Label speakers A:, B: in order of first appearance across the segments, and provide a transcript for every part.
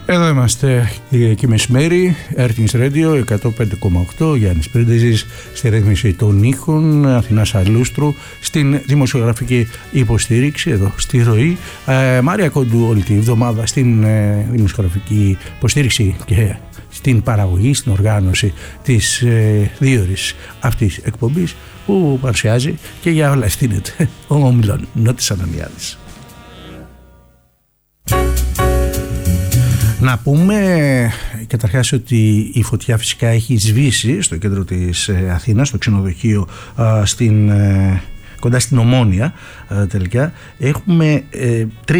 A: Εδώ είμαστε Κυριακή μεσημέρι, Earthings Radio 105,8, Γιάννης Πρίντεζης στη ρύθμιση των ήχων, Αθηνάς Αλούστρου στην δημοσιογραφική υποστήριξη, εδώ στη ροή, Μάρια Κόντου όλη τη εβδομάδα στην δημοσιογραφική υποστήριξη και στην παραγωγή, στην οργάνωση της δίωρης αυτής εκπομπής που παρουσιάζει και για όλα ευθύνεται ο Μιλονότης Ανανιάδης. Να πούμε καταρχάς ότι η φωτιά φυσικά έχει σβήσει στο κέντρο της Αθήνας, στο ξενοδοχείο κοντά στην Ομόνια τελικά. Έχουμε 3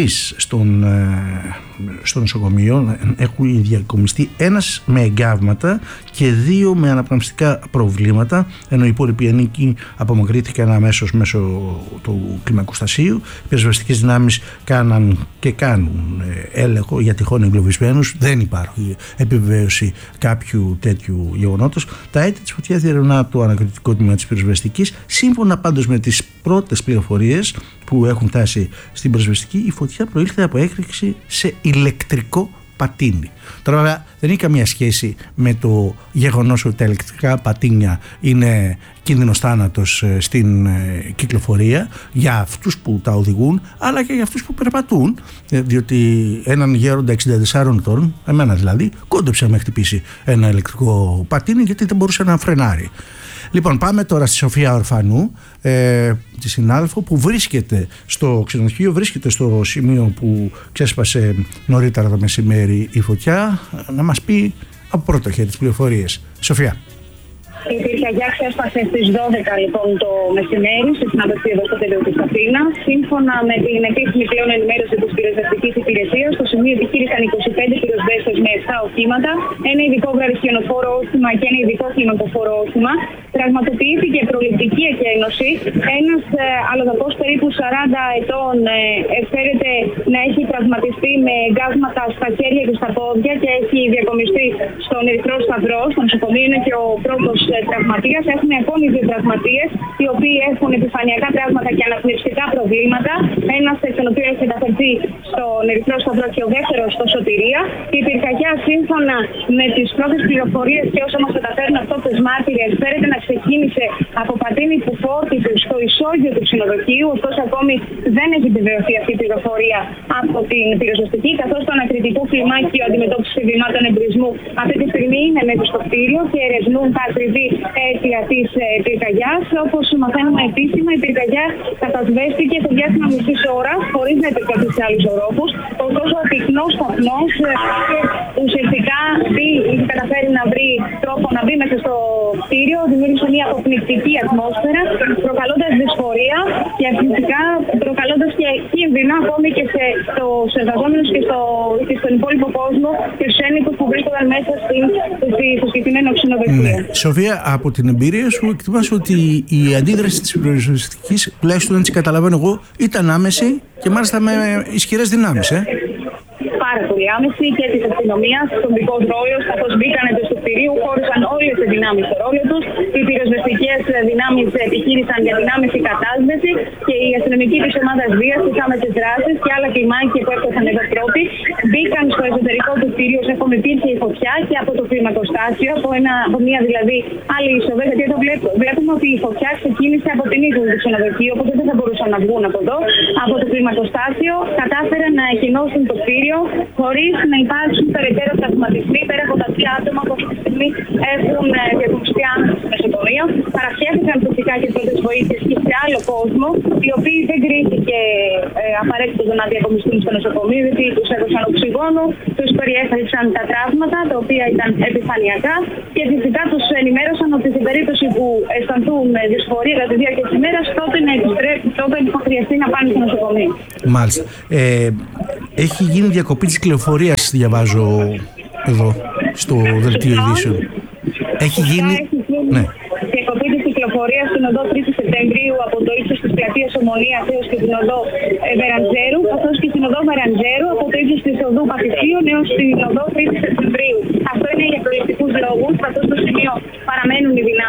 A: στο νοσοκομείο, έχουν διακομιστεί, 1 με εγκάβματα και 2 με αναπνευστικά προβλήματα, ενώ οι υπόλοιποι ανήκοι απομακρύνθηκαν αμέσως μέσω του κλιμακοστασίου. Οι πυροσβεστικές δυνάμεις κάναν και κάνουν έλεγχο για τυχόν εγκλωβισμένους. Δεν υπάρχει επιβεβαίωση κάποιου τέτοιου γεγονότος. Τα αίτια της φωτιάς διερευνά το ανακριτικό τμήμα της πυροσβεστικής. Σύμφωνα πάντως με τις πρώτες πληροφορίες που έχουν φτάσει στην πυροσβεστική, η φωτιά προήλθε από έκρηξη σε ηλεκτρικό πατίνι. Τώρα βέβαια δεν έχει καμία σχέση με το γεγονός ότι τα ηλεκτρικά πατίνια είναι κίνδυνος θάνατος στην κυκλοφορία για αυτούς που τα οδηγούν, αλλά και για αυτούς που περπατούν, διότι έναν γέροντα 64 ετών, εμένα δηλαδή, κόντεψε να με χτυπήσει ένα ηλεκτρικό πατίνι γιατί δεν μπορούσε να φρενάρει. Λοιπόν, πάμε τώρα στη Σοφία Ορφανού, τη συνάδελφο που βρίσκεται στο ξενοδοχείο, βρίσκεται στο σημείο που ξέσπασε νωρίτερα το μεσημέρι η φωτιά, να μας πει από πρώτο χέρι τις πληροφορίες. Σοφία.
B: Η πυρκαγιά ξέσπασε στις 12 λοιπόν το μεσημέρι στη συναντησία εδώ στο κέντρο της Αθήνας. Σύμφωνα με την επίσημη πλέον ενημέρωση της πυροσβεστικής υπηρεσίας, στο σημείο επιχείρησαν 25 πυροσβέστες με 7 οχήματα, ένα ειδικό βραδυχιονοφόρο όχημα και ένα ειδικό κλιμακοφόρο όχημα. Πραγματοποιήθηκε προληπτική εκένωση. Ένας αλλοδαπός περίπου 40 ετών φέρεται να έχει τραυματιστεί με εγκάσματα στα χέρια και στα πόδια και έχει διακομιστεί στον Ερυθρό Σταυρό. Στο νοσοκομείο είναι και ο πρώτος τραυματίας. Έχουμε ακόμη 2 τραυματίες, οι οποίοι έχουν επιφανειακά τραύματα και αναπνευστικά προβλήματα. Ένας εκ των οποίων έχει μεταφερθεί στον Ερυθρό Σταυρό και ο δεύτερος στο Σωτηρία. Η πυρκαγιά, σύμφωνα με τις πρώτες πληροφορίες και όσα μας μεταφέρουν αυτόπτες μάρτυρες, φέρεται να ξεκίνησε από πατίνι που φόρτισε στο ισόγειο του ξενοδοχείου. Ωστόσο, ακόμη δεν έχει επιβεβαιωθεί αυτή η πληροφορία από την πυροσβεστική, καθώς το ανακριτικό κλιμάκιο αντιμετώπισης εγκλημάτων εμπρισμού αυτή τη στιγμή είναι μέσα στο κτίριο και ερευνούν τα ακριβή αίτια της πυρκαγιάς. Όπως μαθαίνουμε επίσημα, η πυρκαγιά κατασβέστηκε στο διάστημα μισής ώρας χωρίς να επεκταθεί σε άλλους ορόφους. Ωστόσο, ο πυκνός σταθμός ουσιαστικά είχε καταφέρει να βρει τρόπο να μπει μέσα στο κτίριο, δημιούργησε μια αποπνικτική ατμόσφαιρα, προκαλώντας δυσφορία και φυσικά προκαλώντας και κίνδυνο ακόμη και στους εργαζόμενους και στον υπόλοιπο κόσμο και στους ένοικους που βρίσκονταν μέσα στο συγκεκριμένο ξενοδοχείο.
A: Ναι. Σοφία, από την εμπειρία σου εκτιμάς ότι η αντίδραση της πυροσβεστικής, τουλάχιστον έτσι καταλαβαίνω εγώ, ήταν άμεση και μάλιστα με ισχυρές δυνάμεις,
B: Πάρα πολύ άμεση και τη αστυνομία, κομβικό ρόλο, καθώς μπήκαν εντός του κτηρίου, χώρισαν όλες τις δυνάμεις στο ρόλο τους. Οι πυροσβεστικές δυνάμεις επιχείρησαν για την άμεση κατάσβεση και η αστυνομική της ομάδας βίας, τις άμεσες δράσεις και άλλα κλιμάκια που έφτασαν εδώ πρώτοι, μπήκαν στο εσωτερικό του κτηρίου, έχουμε υπήρχε η φωτιά και από το κλιμακοστάσιο, από μια δηλαδή άλλη είσοδο, γιατί εδώ βλέπουμε ότι η φωτιά ξεκίνησε από την ίδια του ξενοδοχείου, οπότε δεν θα μπορούσαν να βγουν από εδώ. Από το κλιμακοστάσιο κατάφεραν να εκκινώσουν το κτίριο χωρίς να υπάρξουν περαιτέρω τραυματισμοί πέρα από τα 3 άτομα που αυτή τη στιγμή έχουν διακομιστεί άμεσα στο νοσοκομείο. Παρασχέθηκαν φυσικά και πρώτες βοήθειες και σε άλλο κόσμο, οι οποίοι δεν κρίθηκε απαραίτητο να διακομιστούν στο νοσοκομείο, γιατί τους έδωσαν οξυγόνο, τους περιέφεραν τα τραύματα, τα οποία ήταν επιφανειακά και φυσικά τους ενημέρωσαν ότι στην περίπτωση που αισθανθούν δυσφορία κατά τη διάρκεια της ημέρας, τότε θα χρειαστεί να πάνε στο νοσοκομείο.
A: Μάλιστα. Έχει γίνει διακοπή της κυκλοφορίας, διαβάζω εδώ στο δελτίο ειδήσεων. Έχει γίνει. Ναι.
B: Διακοπή της κυκλοφορίας στην οδό 3 Σεπτεμβρίου από το ύψος της πλατείας Ομονίας έως και την οδό Βεραντζέρου, καθώς και στην οδό Βεραντζέρου από το ύψος της οδού Παπητσίων έως την οδό 3 Σεπτεμβρίου. Αυτό είναι για προληπτικούς λόγους, καθώς στο σημείο παραμένουν οι δυνάμεις της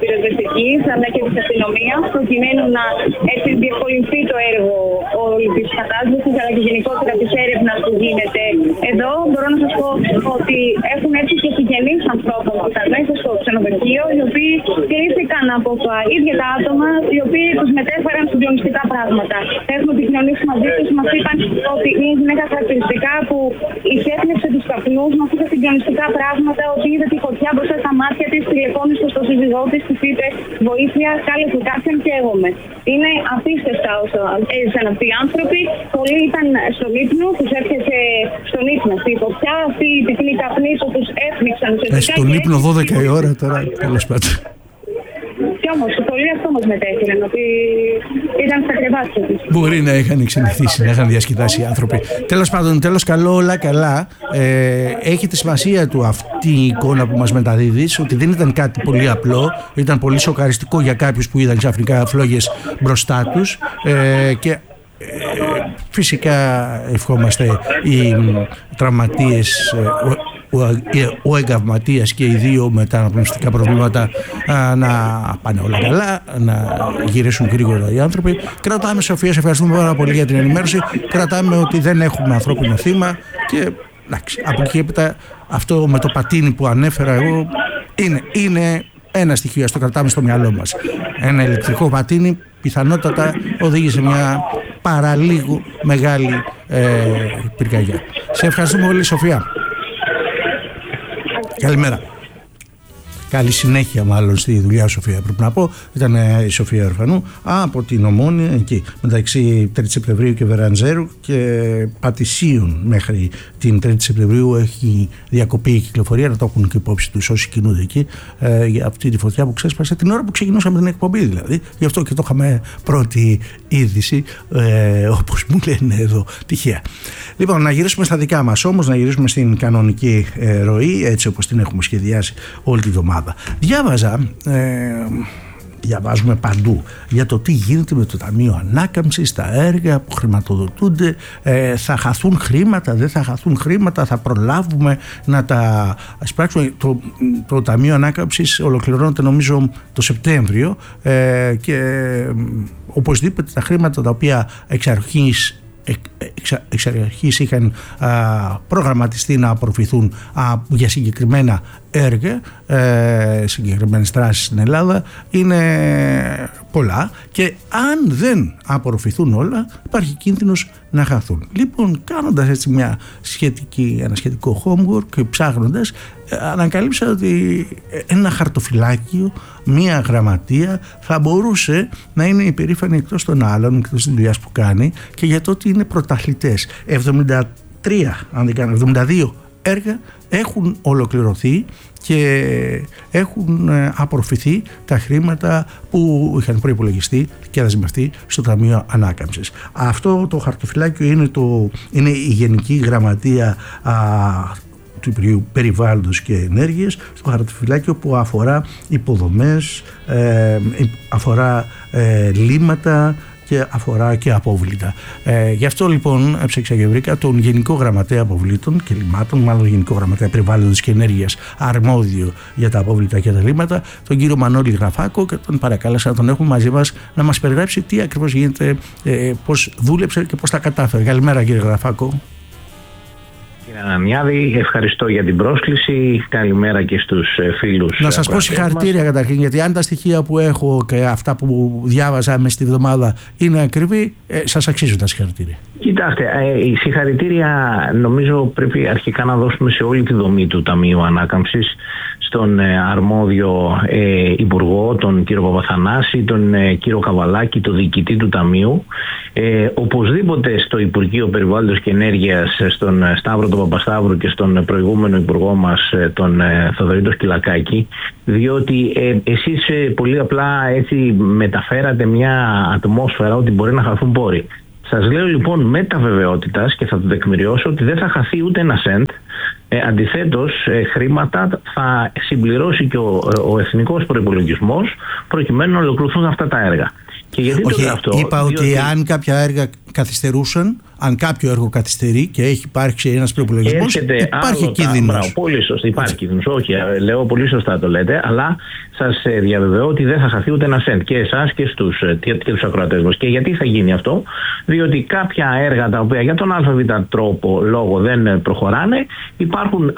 B: πυροσβεστικής αλλά και της αστυνομίας, προκειμένου να έτσι διευκολυνθεί το έργο όλη της κατάστασης αλλά και γενικότερα της έρευνας που γίνεται εδώ. Μπορώ να σας πω ότι έχουν έρθει και συγγενείς ανθρώπων που ήταν μέσα στο ξενοδοχείο, οι οποίοι κλήθηκαν από τα ίδια τα άτομα, οι οποίοι τους μετέφεραν συγκλονιστικά πράγματα. Έχουμε επικοινωνήσει μαζί τους, μας είπαν ότι είναι γυναίκα χαρακτηριστικά που εισέπνευσε τους καπνούς, μας είπε συγκλονιστικά πράγματα, ότι είδε τη φωτιά μπροστά στα μάτια της, τηλεφώνησε στον σύζυγό της, της είπε βοήθεια, κάλεσε κάποιον και έγομαι. Είναι απίστευτα όσο έζησαν αυτοί οι άνθρωποι. Πολλοί ήταν στον ύπνο, τους έρχεται στον ύπνο αυτή η φωτιά, αυτή η τυφλή καπνή που τους έφνιξαν ουσιαστικά.
A: Στον ύπνο 12 η ώρα τώρα, τέλος πάντων.
B: Κι όμως, πολλοί αυτό μας μετέφεραν, ότι ήταν στα κρεβάτια τους.
A: Μπορεί να είχαν ξενυχτήσει, να είχαν διασκεδάσει οι άνθρωποι. Τέλος πάντων, τέλος καλό, όλα καλά. Έχει τη σημασία του αυτή η εικόνα που μας μεταδίδεις, ότι δεν ήταν κάτι πολύ απλό, ήταν πολύ σοκαριστικό για κάποιους που είδαν ξαφνικά φλόγες μπροστά τους και φυσικά ευχόμαστε οι τραυματίες, ο εγκαυματίας και οι δύο με τα αναπνευστικά προβλήματα να πάνε όλα καλά, να γυρίσουν γρήγορα οι άνθρωποι. Κρατάμε, Σοφία, σε ευχαριστούμε πάρα πολύ για την ενημέρωση. Κρατάμε ότι δεν έχουμε ανθρώπινο θύμα και εντάξει, από εκεί έπειτα αυτό με το πατίνι που ανέφερα εγώ είναι ένα στοιχείο, ας το κρατάμε στο μυαλό μας. Ένα ηλεκτρικό πατίνι πιθανότατα οδήγησε μια παραλίγο μεγάλη πυρκαγιά. Σε ευχαριστούμε πολύ, Σοφία. Καλημέρα. Καλή συνέχεια μάλλον στη δουλειά, Σοφία, πρέπει να πω. Ήταν η Σοφία Ορφανού από την Ομόνια, εκεί μεταξύ 3η Σεπτεμβρίου και Βεραντζέρου και Πατησίων μέχρι την 3η Σεπτεμβρίου έχει διακοπεί η κυκλοφορία, να το έχουν και υπόψη τους όσοι κινούνται εκεί, για αυτή τη φωτιά που ξέσπασε την ώρα που ξεκινούσαμε την εκπομπή, δηλαδή. Γι' αυτό και το είχαμε πρώτη είδηση, όπως μου λένε εδώ τυχαία. Λοιπόν, να γυρίσουμε στα δικά μας όμως, να γυρίσουμε στην κανονική ροή, έτσι όπως την έχουμε σχεδιάσει όλη τη βδομάδα. Διαβάζουμε παντού για το τι γίνεται με το Ταμείο Ανάκαμψης, τα έργα που χρηματοδοτούνται, θα χαθούν χρήματα, δεν θα χαθούν χρήματα, θα προλάβουμε να τα σπράξουμε. Το Ταμείο Ανάκαμψης ολοκληρώνεται νομίζω το Σεπτέμβριο και οπωσδήποτε τα χρήματα τα οποία εξ αρχής είχαν προγραμματιστεί να απορροφηθούν για συγκεκριμένα έργα, συγκεκριμένες δράσεις στην Ελλάδα είναι πολλά και αν δεν απορροφηθούν όλα υπάρχει κίνδυνος να χαθούν. Λοιπόν, κάνοντας έτσι ένα σχετικό homework και ψάχνοντας, ανακαλύψα ότι ένα χαρτοφυλάκιο, μία γραμματεία θα μπορούσε να είναι υπερήφανη εκτός των άλλων, εκτός της δουλειάς που κάνει και για το ότι είναι πρωταθλητές. 72 έργα έχουν ολοκληρωθεί και έχουν απορροφηθεί τα χρήματα που είχαν προϋπολογιστεί και δεσμευτεί στο Ταμείο Ανάκαμψης. Αυτό το χαρτοφυλάκιο είναι η Γενική Γραμματεία του Υπουργείου Περιβάλλοντος και Ενέργειας, στο χαρτοφυλάκιο που αφορά υποδομές, αφορά λύματα και αφορά και απόβλητα. Γι' αυτό λοιπόν έψαξα και βρήκα τον Γενικό Γραμματέα Αποβλήτων και Λιμάτων, μάλλον Γενικό Γραμματέα Περιβάλλοντος και Ενέργειας, αρμόδιο για τα απόβλητα και τα λίματα, τον κύριο Μανώλη Γραφάκο, και τον παρακάλεσα να τον έχουμε μαζί μας να μας περιγράψει τι ακριβώς γίνεται, πώς δούλεψε και πώς τα κατάφερε. Καλημέρα, κύριε Γραφάκο.
C: Κύριε Ανανιάδη, ευχαριστώ για την πρόσκληση. Καλημέρα και στους φίλους.
A: Να σας πω συγχαρητήρια καταρχήν, γιατί αν τα στοιχεία που έχω και αυτά που διάβαζα μες τη βδομάδα είναι ακριβή, σας αξίζουν τα συγχαρητήρια.
C: Κοιτάξτε, η συγχαρητήρια νομίζω πρέπει αρχικά να δώσουμε σε όλη τη δομή του Ταμείου Ανάκαμψης, στον αρμόδιο υπουργό, τον κύριο Παπαθανάση, τον κύριο Καβαλάκη, τον διοικητή του Ταμείου, οπωσδήποτε στο Υπουργείο Περιβάλλοντος και Ενέργειας, στον Σταύρο τον Παπασταύρου και στον προηγούμενο υπουργό μας, τον Θοδωρή Σκυλακάκη, διότι εσείς πολύ απλά έτσι μεταφέρατε μια ατμόσφαιρα ότι μπορεί να χαθούν πόροι. Σας λέω λοιπόν με τα βεβαιότητας και θα το τεκμηριώσω ότι δεν θα χαθεί ούτε ένα σεντ. Αντιθέτως, χρήματα θα συμπληρώσει και ο εθνικός προϋπολογισμός προκειμένου να ολοκληρωθούν αυτά τα έργα. Και γιατί
A: όχι,
C: το αυτό,
A: είπα ότι αν κάποια έργα καθυστερούσαν, αν κάποιο έργο καθυστερεί και έχει υπάρξει ένας προϋπολογισμός, υπάρχει κίνδυνος.
C: Πολύ σωστά, υπάρχει κίνδυνος. Όχι, λέω πολύ σωστά το λέτε, αλλά σας διαβεβαιώ ότι δεν θα χαθεί ούτε ένα σεντ και εσάς και τους ακροατές μας. Και γιατί θα γίνει αυτό? Διότι κάποια έργα τα οποία για τον ΑΒ τρόπο λόγο δεν προχωράνε, υπάρχουν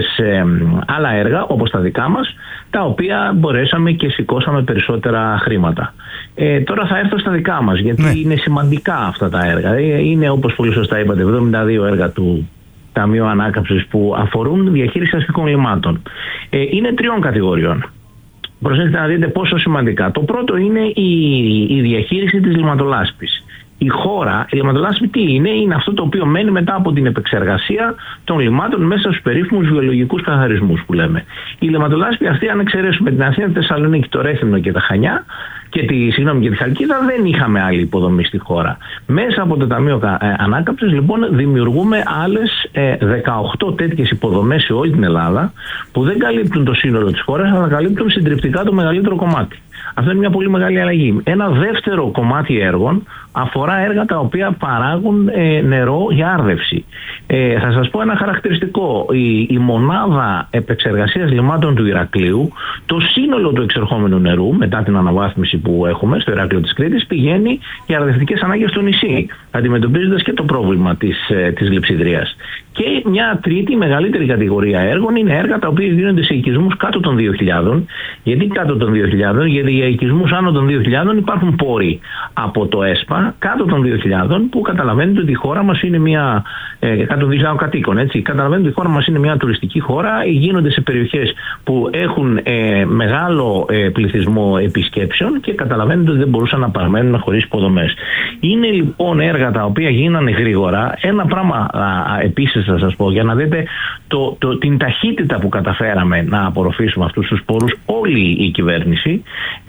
C: άλλα έργα όπως τα δικά μας, τα οποία μπορέσαμε και σηκώσαμε περισσότερα χρήματα. Τώρα θα έρθω στα δικά μας, γιατί είναι σημαντικά αυτά τα έργα. Είναι, όπως πολύ σωστά είπατε, 72 έργα του Ταμείου Ανάκαμψης που αφορούν διαχείριση αστικών λιμάτων. Είναι 3 κατηγοριών. Προσέξτε να δείτε πόσο σημαντικά. Το πρώτο είναι η διαχείριση της λιματολάσπης. Η λιματολάσπη τι είναι? Είναι αυτό το οποίο μένει μετά από την επεξεργασία των λιμάτων μέσα στους περίφημους βιολογικούς καθαρισμούς που λέμε. Η λιματολάσπη αυτή, αν εξαιρέσουμε την Αθήνα, τη Θεσσαλονίκη, το Ρέθυμνο και τα Χανιά και τη Χαλκίδα, δεν είχαμε άλλη υποδομή στη χώρα. Μέσα από το Ταμείο Ανάκαμψης, λοιπόν, δημιουργούμε άλλες 18 τέτοιες υποδομές σε όλη την Ελλάδα, που δεν καλύπτουν το σύνολο της χώρας, αλλά καλύπτουν συντριπτικά το μεγαλύτερο κομμάτι. Αυτό είναι μια πολύ μεγάλη αλλαγή. Ένα δεύτερο κομμάτι έργων αφορά έργα τα οποία παράγουν νερό για άρδευση. Θα σας πω ένα χαρακτηριστικό. Η μονάδα επεξεργασίας λιμάτων του Ηρακλείου, το σύνολο του εξερχόμενου νερού μετά την αναβάθμιση που έχουμε στο Ηράκλειο της Κρήτης, πηγαίνει για αρδευτικές ανάγκες στο νησί, αντιμετωπίζοντας και το πρόβλημα της λειψιδρίας. Και μια τρίτη μεγαλύτερη κατηγορία έργων είναι έργα τα οποία γίνονται σε οικισμούς κάτω των 2.000. Γιατί κάτω των 2.000? Γιατί για οικισμούς άνω των 2.000 υπάρχουν πόροι από το ΕΣΠΑ κάτω των 2.000, που καταλαβαίνετε ότι η χώρα μας είναι μια. Κάτω των 2.000 κατοίκων, έτσι. Καταλαβαίνετε ότι η χώρα μας είναι μια τουριστική χώρα, γίνονται σε περιοχές που έχουν μεγάλο πληθυσμό επισκέψεων και καταλαβαίνετε ότι δεν μπορούσαν να παραμένουν χωρίς υποδομές. Είναι λοιπόν έργα τα οποία γίνανε γρήγορα. Ένα πράγμα επίσης θα σας πω, για να δείτε την ταχύτητα που καταφέραμε να απορροφήσουμε αυτούς τους πόρους, όλη η κυβέρνηση,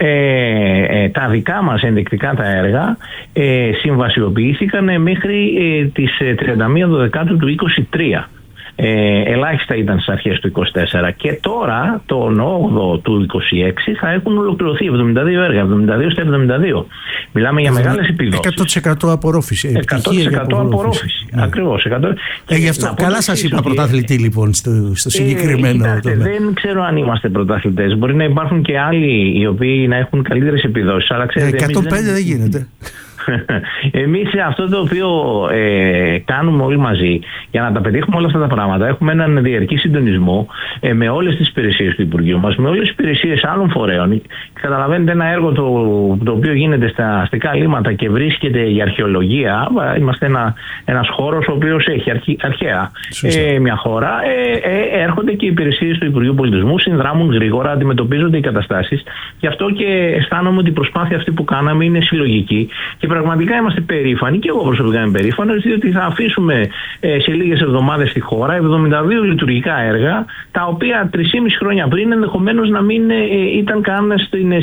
C: τα δικά μας ενδεικτικά τα έργα συμβασιοποιήθηκαν μέχρι τις 31 Δεκάτου του 2023. Ελάχιστα ήταν στις αρχές του 2024 και τώρα τον 8ο του 2026 θα έχουν ολοκληρωθεί 72 έργα, 72 στα 72. Μιλάμε για μεγάλες επιδόσεις.
A: 100% απορρόφηση.
C: 100% απορρόφηση. Ναι. Ακριβώς.
A: Γι' αυτό καλά σας είπα πρωταθλητή λοιπόν στο συγκεκριμένο.
C: Δεν ξέρω αν είμαστε πρωταθλητές. Μπορεί να υπάρχουν και άλλοι οι οποίοι να έχουν καλύτερες επιδόσεις. Αλλά ξέρετε,
A: 105 δεν γίνεται.
C: Εμείς αυτό το οποίο κάνουμε όλοι μαζί για να τα πετύχουμε όλα αυτά τα πράγματα, έχουμε έναν διαρκή συντονισμό με όλες τις υπηρεσίες του Υπουργείου μας, με όλες τις υπηρεσίες άλλων φορέων. Καταλαβαίνετε, ένα έργο το οποίο γίνεται στα αστικά λίμματα και βρίσκεται για αρχαιολογία, είμαστε ένας χώρος ο οποίος έχει αρχαία μια χώρα, έρχονται και οι υπηρεσίες του Υπουργείου Πολιτισμού, συνδράμουν γρήγορα, αντιμετωπίζονται οι καταστάσεις. Γι' αυτό και αισθάνομαι ότι η προσπάθεια αυτή που κάναμε είναι συλλογική. Και πραγματικά είμαστε περήφανοι, και εγώ προσωπικά είμαι περήφανος, διότι θα αφήσουμε σε λίγες εβδομάδες στη χώρα 72 λειτουργικά έργα, τα οποία 3,5 χρόνια πριν ενδεχομένως να μην ήταν καν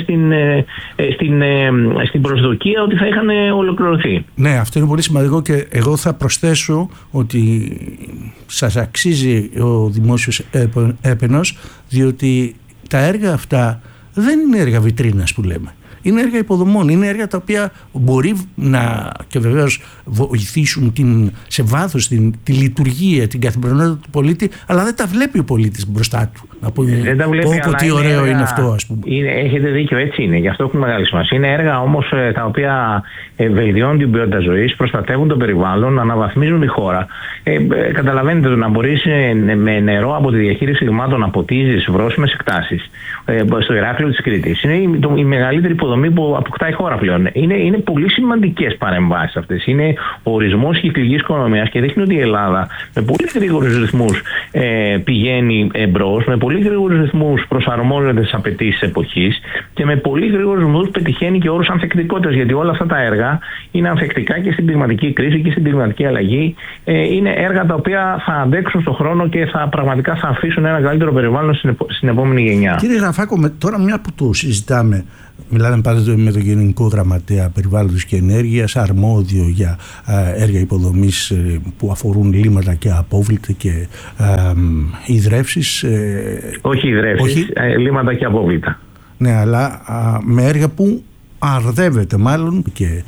C: στην προσδοκία ότι θα είχαν ολοκληρωθεί.
A: Ναι, αυτό είναι πολύ σημαντικό και εγώ θα προσθέσω ότι σας αξίζει ο δημόσιος έπαινος, διότι τα έργα αυτά δεν είναι έργα βιτρίνας που λέμε. Είναι έργα υποδομών, είναι έργα τα οποία μπορεί να και βεβαίως βοηθήσουν σε βάθος τη λειτουργία, την καθημερινότητα του πολίτη, αλλά δεν τα βλέπει ο πολίτης μπροστά του. Να πούμε τι ωραίο είναι αυτό, ας πούμε.
C: Έχετε δίκιο, έτσι είναι. Γι' αυτό έχουν μεγάλη σημασία. Είναι έργα όμως τα οποία βελτιώνουν την ποιότητα ζωής, προστατεύουν το περιβάλλον, αναβαθμίζουν τη χώρα. Καταλαβαίνετε, το να μπορείς με νερό από τη διαχείριση λιμάτων να ποτίζεις βρώσιμες εκτάσεις στο Ηράκλειο της Κρήτης. Είναι η μεγαλύτερη υποδομή που αποκτά η χώρα πλέον. Είναι πολύ σημαντικές παρεμβάσεις αυτές. Είναι ο ορισμός κυκλικής οικονομίας και δείχνει ότι η Ελλάδα με πολύ γρήγορους ρυθμούς πηγαίνει εμπρός, με πολύ γρήγορους ρυθμούς προσαρμόζεται στις απαιτήσεις εποχής και με πολύ γρήγορους ρυθμούς πετυχαίνει και όρους ανθεκτικότητας, γιατί όλα αυτά τα έργα είναι ανθεκτικά και στην κλιματική κρίση και στην κλιματική αλλαγή. Είναι έργα τα οποία θα αντέξουν στον χρόνο και πραγματικά θα αφήσουν ένα καλύτερο περιβάλλον στην επόμενη γενιά.
A: Κύριε Γραφάκο, τώρα μια που το συζητάμε, μιλάμε πάντοτε με τον Γενικό Γραμματέα Περιβάλλοντος και Ενέργειας, αρμόδιο για έργα υποδομής που αφορούν λίμματα και απόβλητα και υδρεύσεις.
C: Όχι υδρεύσεις, λίμματα και απόβλητα.
A: Ναι, αλλά με έργα που αρδεύεται μάλλον και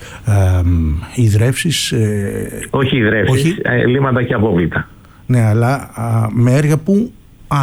A: ιδρεύσεις.
C: Όχι ιδρεύσεις, λίμματα και απόβλητα.
A: Ναι, αλλά με έργα που